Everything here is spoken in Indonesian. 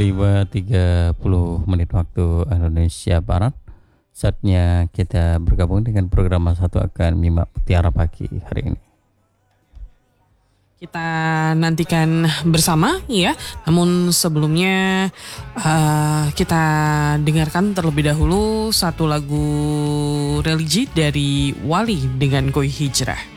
22.30 waktu Indonesia Barat. Saatnya kita bergabung dengan program Satu akan Mima Mutiara Pagi hari ini. Kita nantikan bersama ya. Namun sebelumnya kita dengarkan terlebih dahulu satu lagu religi dari Wali dengan Koi Hijrah.